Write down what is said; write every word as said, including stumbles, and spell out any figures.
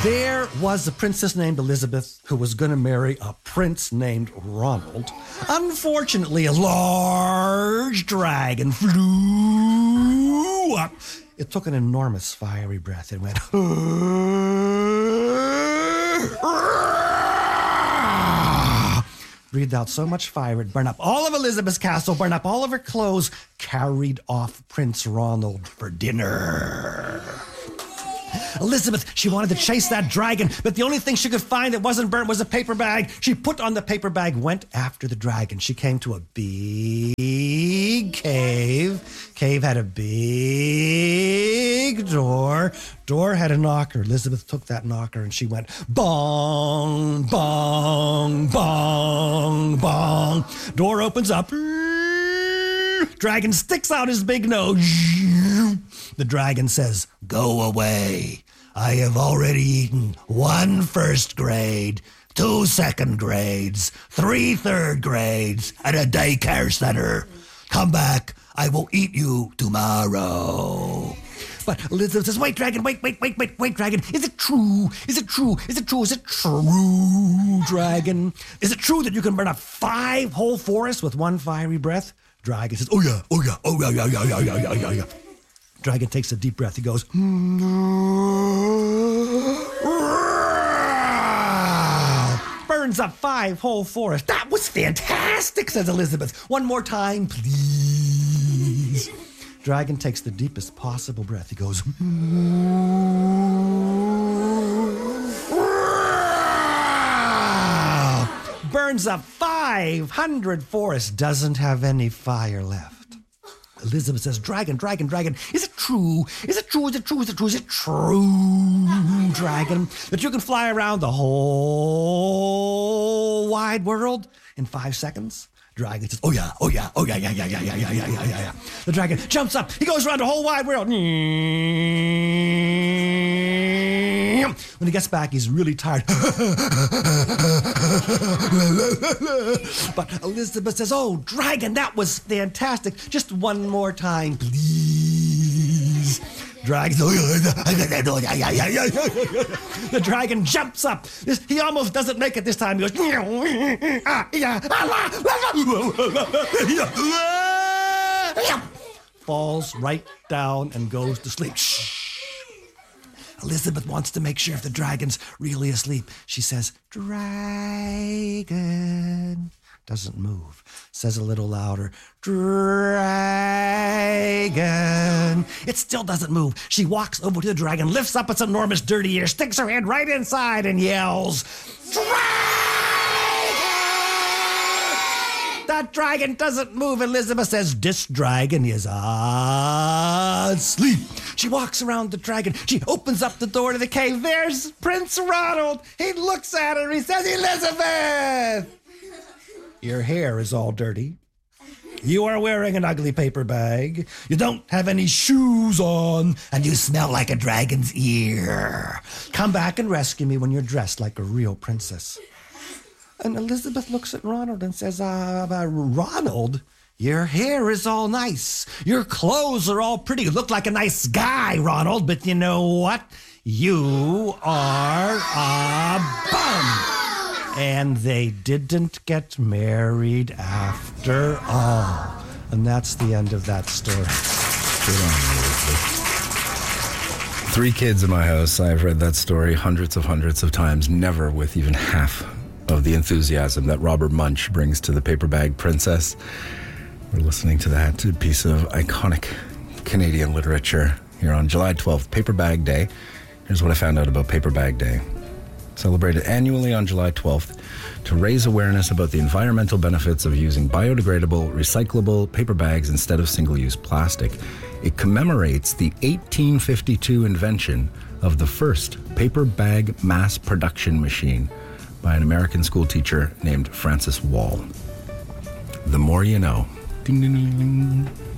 There was a princess named Elizabeth who was going to marry a prince named Ronald. Unfortunately, a large dragon flew up. It took an enormous fiery breath and went... breathed out so much fire it burned up all of Elizabeth's castle, burned up all of her clothes, carried off Prince Ronald for dinner. Elizabeth, she wanted to chase that dragon, but the only thing she could find that wasn't burnt was a paper bag. She put on the paper bag, went after the dragon. She came to a big cave. Cave had a big door. Door had a knocker. Elizabeth took that knocker and she went bong, bong, bong, bong. Door opens up. Dragon sticks out his big nose. The dragon says, "Go away. I have already eaten one first grade, two second grades, three third grades, and a daycare center. Come back. I will eat you tomorrow." But Elizabeth says, "Wait, dragon, wait, wait, wait, wait, wait, dragon. Is it true? Is it true? Is it true? Is it true, dragon? Is it true that you can burn up five whole forests with one fiery breath?" Dragon says, "Oh yeah, oh yeah, oh yeah, yeah, yeah, yeah, yeah, yeah, yeah, yeah." Dragon takes a deep breath. He goes, burns up five whole forests. "That was fantastic," says Elizabeth. "One more time, please." Dragon takes the deepest possible breath. He goes, burns up five hundred forests, doesn't have any fire left. Elizabeth says, "Dragon, dragon, dragon, is it true? Is it true? Is it true? Is it true? Is it true, dragon, that you can fly around the whole wide world in five seconds?" Dragon says, "Oh yeah, oh yeah, oh yeah, yeah, yeah, yeah, yeah, yeah, yeah, yeah, yeah." The dragon jumps up. He goes around the whole wide world. When he gets back, he's really tired. But Elizabeth says, "Oh, dragon, that was fantastic. Just one more time, please." Dragon, the dragon jumps up. This, he almost doesn't make it this time. He goes, falls right down and goes to sleep. Shh. Elizabeth wants to make sure if the dragon's really asleep. She says, "Dragon." Doesn't move. Says a little louder, "Dragon." It still doesn't move. She walks over to the dragon, lifts up its enormous dirty ear, sticks her head right inside and yells, "Dragon!" That dragon doesn't move. Elizabeth says, "This dragon is asleep." She walks around the dragon. She opens up the door to the cave. There's Prince Ronald. He looks at her. He says, "Elizabeth, your hair is all dirty. You are wearing an ugly paper bag. You don't have any shoes on, and you smell like a dragon's ear. Come back and rescue me when you're dressed like a real princess." And Elizabeth looks at Ronald and says, uh, uh, "Ronald, your hair is all nice. Your clothes are all pretty. You look like a nice guy, Ronald, but you know what? You are a bum." And they didn't get married after all. And that's the end of that story. Good on you, Elizabeth. Three kids in my house. I've read that story hundreds of hundreds of times, never with even half of the enthusiasm that Robert Munsch brings to the Paper Bag Princess. We're listening to that piece of iconic Canadian literature here on July twelfth, Paper Bag Day. Here's what I found out about Paper Bag Day. Celebrated annually on July twelfth to raise awareness about the environmental benefits of using biodegradable, recyclable paper bags instead of single-use plastic. It commemorates the eighteen fifty-two invention of the first paper bag mass production machine by an American school teacher named Francis Wall. The more you know. Ding, ding, ding, ding.